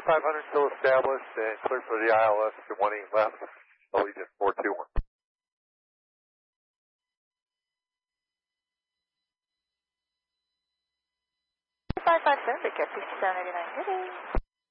2500 still established and clear for the ILS to 18 left, Allegiant 421. 557, Victor, 5789, good day.